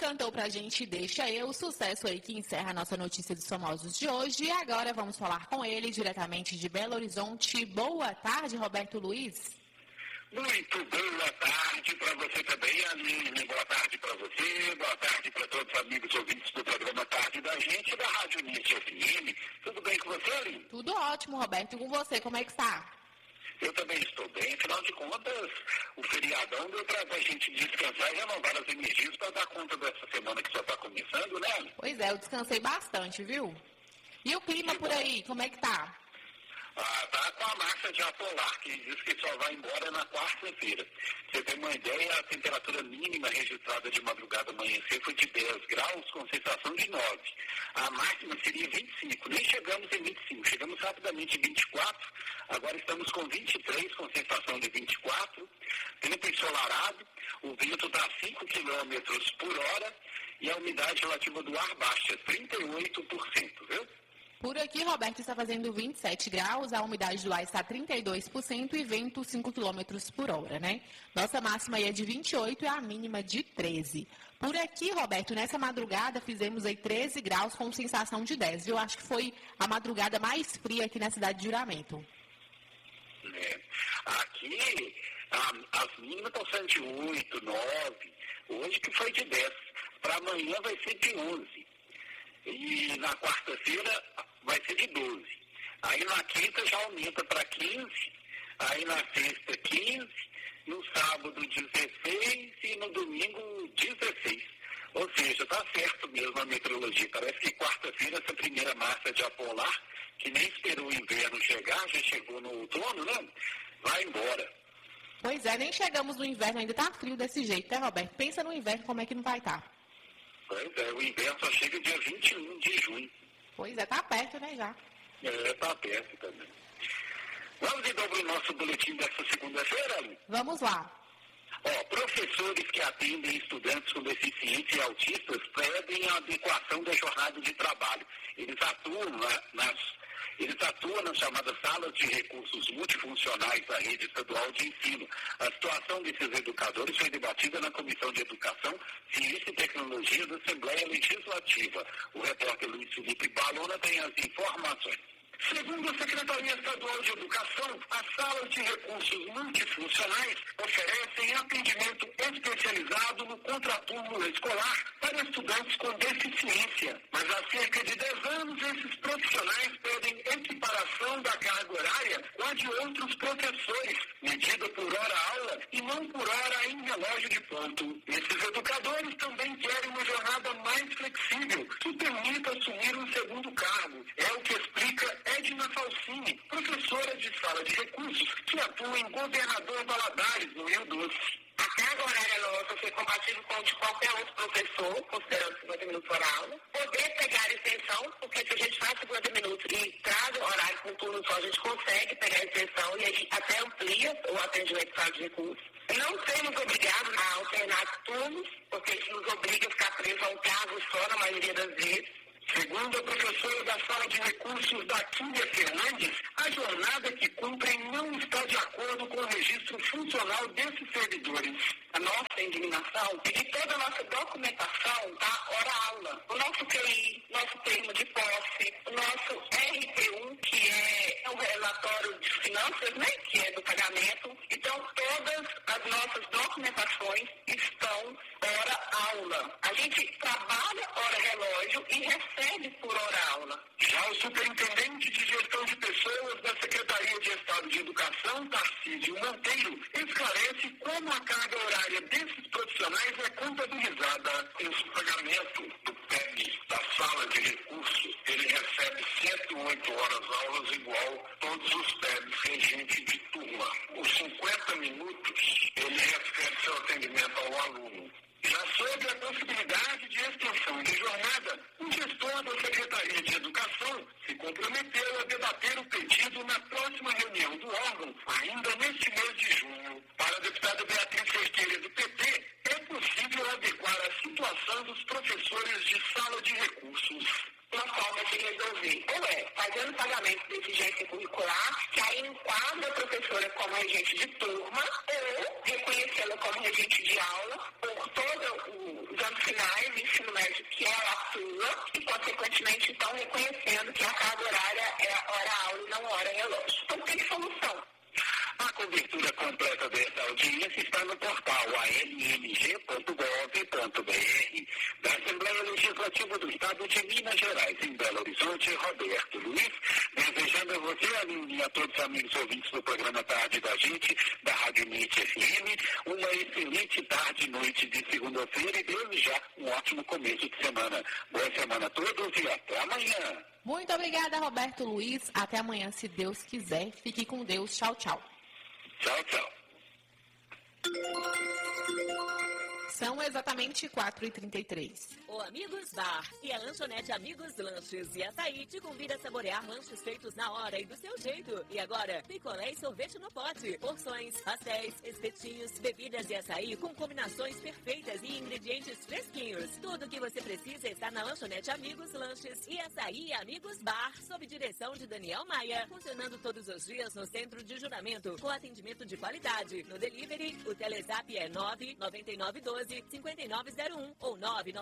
cantou pra gente Deixa Eu, sucesso aí que encerra a nossa notícia dos famosos de hoje. E agora vamos falar com ele diretamente de Belo Horizonte. Boa tarde, Roberto Luiz. Muito boa tarde para você também, Aline. Boa tarde para você, boa tarde para todos os amigos ouvintes do programa Tarde da Gente, da Rádio Início FM. Tudo bem com você, Aline? Tudo ótimo, Roberto. E com você, como é que está? Eu também estou bem. Afinal de contas, o feriadão deu para a gente descansar e renovar as energias para dar conta dessa semana que já está começando, né? Pois é, eu descansei bastante, viu? E o clima por aí, como é que tá? Tá com a massa de ar polar, que diz que só vai embora na quarta-feira. Você tem uma ideia, a temperatura mínima registrada de madrugada amanhecer foi de 10 graus, com sensação de 9. A máxima seria 25, nem chegamos em 25, chegamos rapidamente em 24, agora estamos com 23, com sensação de 24, tempo ensolarado, o vento está a 5 km por hora e a umidade relativa do ar baixa, 38%, viu? Por aqui, Roberto, está fazendo 27 graus, a umidade do ar está 32% e vento 5 km por hora, né? Nossa máxima aí é de 28 e a mínima de 13. Por aqui, Roberto, nessa madrugada fizemos aí 13 graus com sensação de 10. Eu acho que foi a madrugada mais fria aqui na cidade de Juramento. Aqui, as mínimas estão sendo de 8, 9, hoje que foi de 10. Para amanhã vai ser de 11. E na quarta-feira vai ser de 12. Aí na quinta já aumenta para 15, aí na sexta 15, no sábado 16 e no domingo 16. Ou seja, está certo mesmo a meteorologia. Parece que quarta-feira essa primeira massa de ar polar, que nem esperou o inverno chegar, já chegou no outono, né? Vai embora. Pois é, nem chegamos no inverno, ainda está frio desse jeito, né, Roberto? Pensa no inverno como é que não vai estar. Pois é, o inverno só chega dia 21 de junho. Pois é, tá perto, né, já. Tá perto também. Vamos então para o nosso boletim dessa segunda-feira, Aline? Vamos lá. Professores que atendem estudantes com deficiência e autistas pedem a adequação da jornada de trabalho. Eles atuam nas chamadas salas de recursos multifuncionais da rede estadual de ensino. A situação desses educadores foi debatida na Comissão de Educação, Ciência e Tecnologia da Assembleia Legislativa. O repórter Luiz Felipe Balona tem as informações. Segundo a Secretaria Estadual de Educação, as salas de recursos multifuncionais oferecem atendimento especializado no contraturno escolar para estudantes com deficiência. Mas há cerca de 10 anos, esses profissionais pedem equiparação da carga horária com a de outros professores, medida por hora-aula e não por hora em relógio de ponto. Esses educadores também querem uma jornada mais flexível, que permita assumir um segundo cargo. É o que explica Edna Falsini, professora de sala de recursos, que atua em Governador Valadares, no Rio Doce. A carga horária nossa foi compatível com a de qualquer outro professor, considerando 50 minutos por aula. Poder pegar extensão, porque se a gente faz 50 minutos e traz o horário com turno só, a gente consegue pegar extensão e a gente até amplia o atendimento de sala de recursos. Não sermos obrigados a alternar turnos, porque isso nos obriga a ficar preso a um cargo só na maioria das vezes. Segundo a professora da sala de recursos da Kília Fernandes, a jornada que cumprem não está de acordo com o registro funcional desses servidores. A nossa indignação é que toda a nossa documentação está hora-aula. O nosso QI, nosso termo de posse, o nosso RT1, que é o relatório de finanças, né, que é do pagamento. Então, todas as nossas documentações estão hora-aula. A gente trabalha hora-relógio e recebe por hora-aula. Já o superintendente de gestão de pessoas da Secretaria de Estado de Educação, Tarcísio Monteiro, esclarece como a carga horária desses profissionais é contabilizada. Esse pagamento do PEB da sala de recursos, ele recebe 108 horas aulas igual todos os PEBs regentes de turma. Os 50 minutos, ele recebe seu atendimento ao aluno. Já sobre a possibilidade de extensão de jornada, o gestor da Secretaria de Educação se comprometeu a debater o pedido na próxima reunião do órgão, ainda neste mês de junho. Para a deputada Beatriz Cerqueira, do PT, é possível adequar a situação dos professores de sala de recursos. Uma forma de resolver, ou fazendo pagamento de exigência curricular, que aí enquadra a professora como regente de turma, ou reconhecê-la como regente de aula, por todos os anos finais, ensino médio, que é a sua, e, consequentemente, então, reconhecendo que a carga horária é hora-aula e não hora-relógio. Então, tem solução. A cobertura completa dessa audiência está no portal anmg.gov.br da Assembleia Legislativa do Estado de Minas Gerais, em Belo Horizonte, Roberto Luiz, desejando a você, Aline, e a todos os amigos ouvintes do programa Tarde da Gente, da Rádio NIT FM, uma excelente tarde e noite de segunda-feira e desde já um ótimo começo de semana. Boa semana a todos e até amanhã. Muito obrigada, Roberto Luiz. Até amanhã, se Deus quiser. Fique com Deus. Tchau, tchau. Tchau, tchau. São exatamente 4h33. O Amigos Bar e a lanchonete Amigos Lanches e Açaí te convida a saborear lanches feitos na hora e do seu jeito. E agora, picolé e sorvete no pote, porções, pastéis, espetinhos, bebidas e açaí com combinações perfeitas e ingredientes fresquinhos. Tudo o que você precisa está na lanchonete Amigos Lanches e Açaí Amigos Bar, sob direção de Daniel Maia, funcionando todos os dias no centro de Juramento, com atendimento de qualidade. No delivery, o Telezap é 99912-5901 ou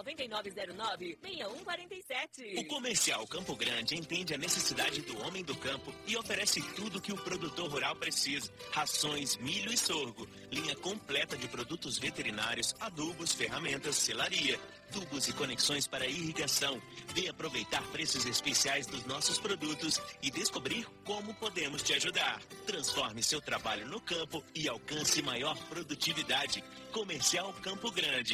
99909-6147. O Comercial Campo Grande entende a necessidade do homem do campo e oferece tudo o que o produtor rural precisa. Rações, milho e sorgo, linha completa de produtos veterinários, adubos, ferramentas, selaria, tubos e conexões para irrigação. Venha aproveitar preços especiais dos nossos produtos e descobrir como podemos te ajudar. Transforme seu trabalho no campo e alcance maior produtividade. Comercial Campo Grande,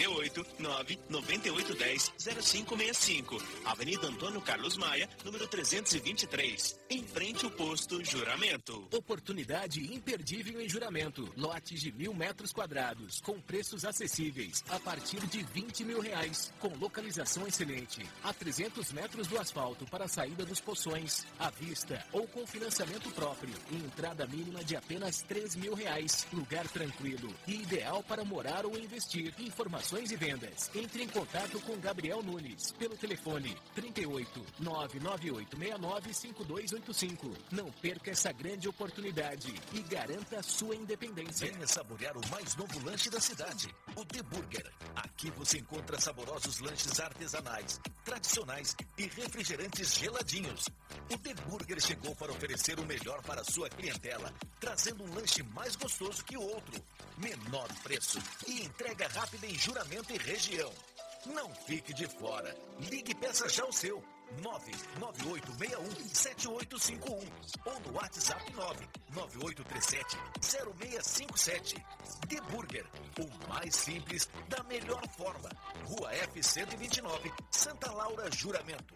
38-9-9810-0565. Avenida Antônio Carlos Maia, número 323. Em frente ao posto Juramento. Oportunidade imperdível em Juramento. Lotes de 1.000 metros quadrados, com preços acessíveis, a partir de R$20 mil, com localização excelente. A 300 metros do asfalto para a saída dos poções, à vista ou com financiamento próprio. E entrada mínima de apenas R$3 mil. Lugar tranquilo e ideal para morar ou investir. Informações e vendas. Entre em contato com Gabriel Nunes pelo telefone 38-99869-5285. Não perca essa grande oportunidade e garanta a sua independência. Venha saborear o mais novo lanche da cidade, o The Burger. Aqui você encontra saborosos lanches artesanais, tradicionais e refrigerantes geladinhos. O The Burger chegou para oferecer o melhor para a sua clientela, trazendo um lanche mais gostoso que o outro, menor preço e entrega rápida em Juramento e região. Não fique de fora. Ligue e peça já o seu. 99861-7851 ou no WhatsApp 99837-0657. The Burger, o mais simples da melhor forma. Rua F129, Santa Laura, Juramento.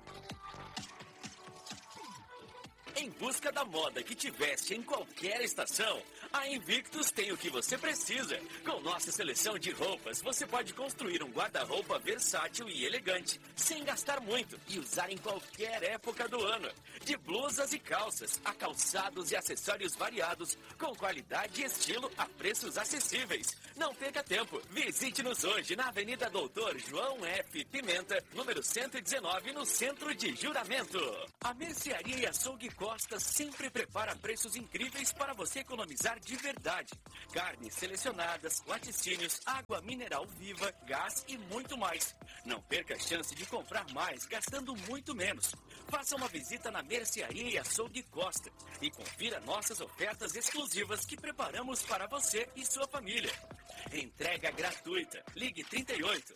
Em busca da moda que te veste em qualquer estação, a Invictus tem o que você precisa. Com nossa seleção de roupas, você pode construir um guarda-roupa versátil e elegante, sem gastar muito e usar em qualquer época do ano. De blusas e calças, a calçados e acessórios variados, com qualidade e estilo a preços acessíveis. Não perca tempo, visite-nos hoje na Avenida Doutor João F. Pimenta, número 119, no centro de Juramento. A Mercearia e Açougue Costa sempre prepara preços incríveis para você economizar de verdade. Carnes selecionadas, laticínios, água mineral viva, gás e muito mais. Não perca a chance de comprar mais gastando muito menos. Faça uma visita na Mercearia e Açougue Costa e confira nossas ofertas exclusivas que preparamos para você e sua família. Entrega gratuita. Ligue 38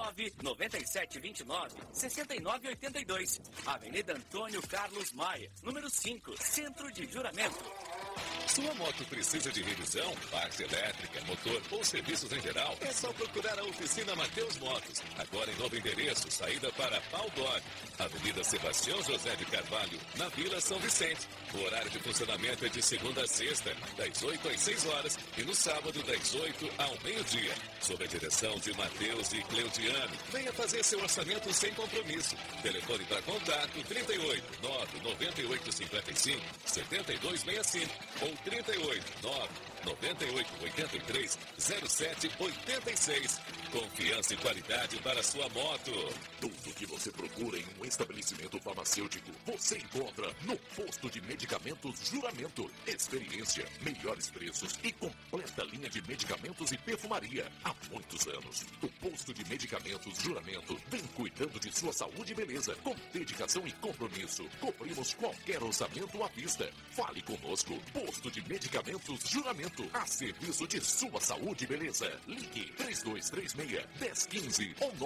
99729 6982. Avenida Antônio Carlos Maia, número 5, Centro de Juramento. Sua moto precisa de revisão, parte elétrica, motor ou serviços em geral? É só procurar a oficina Mateus Motos. Agora em novo endereço, saída para Pau Dog, Avenida Sebastião José de Carvalho, na Vila São Vicente. O horário de funcionamento é de segunda a sexta, das 8 às 6 horas e no sábado das 8 ao meio-dia. Sob a direção de Matheus e Cleudiano. Venha fazer seu orçamento sem compromisso. Telefone para contato 38 99855 7265 ou 38 98 83 07 86. Confiança e qualidade para a sua moto. Tudo que você procura em um estabelecimento farmacêutico, você encontra no Posto de Medicamentos Juramento. Experiência, melhores preços e completa linha de medicamentos e perfumaria. Há muitos anos, o Posto de Medicamentos Juramento vem cuidando de sua saúde e beleza. Com dedicação e compromisso, cobrimos qualquer orçamento à vista. Fale conosco. Posto de Medicamentos Juramento, a serviço de sua saúde e beleza. Ligue 3236-1015 ou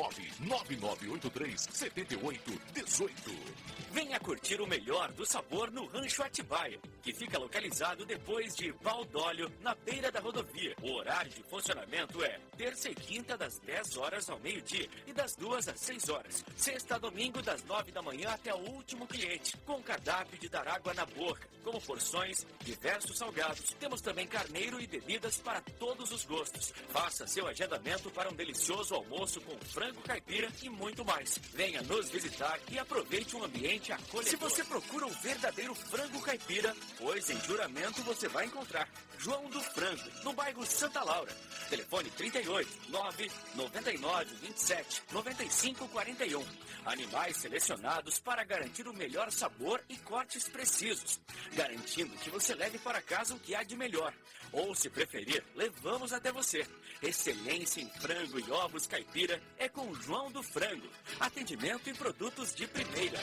99983-7818. Venha curtir o melhor do sabor no Rancho Atibaia, que fica localizado depois de Valdólio, na beira da rodovia. O horário de funcionamento é terça e quinta das 10 horas ao meio-dia e das 2 às 6 horas. Sexta a domingo das 9 da manhã até o último cliente, com cardápio de dar água na boca, como porções, diversos salgados. Temos também carneiro e bebidas para todos os gostos. Faça seu agendamento para um delicioso almoço com frango caipira e muito mais. Venha nos visitar e aproveite um ambiente acolhedor. Se você procura um verdadeiro frango caipira, pois em Juramento você vai encontrar João do Frango, no bairro Santa Laura. Telefone 38 999 27 95 41. Animais selecionados para garantir o melhor sabor e cortes precisos, garantindo que você leve para casa o que há de melhor. Ou, se preferir, levamos até você. Excelência em frango e ovos caipira é com João do Frango. Atendimento e produtos de primeira.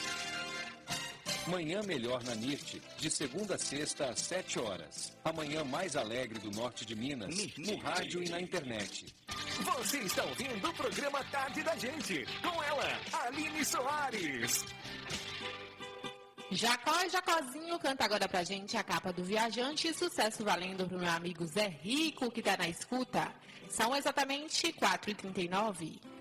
Manhã Melhor na NIRT, de segunda a sexta às 7 horas. A manhã mais alegre do norte de Minas, no rádio e na internet. Você está ouvindo o programa Tarde da Gente, com ela, Aline Soares. Jacó e Jacozinho canta agora pra gente a capa do Viajante, sucesso valendo pro meu amigo Zé Rico, que tá na escuta. São exatamente 4h39.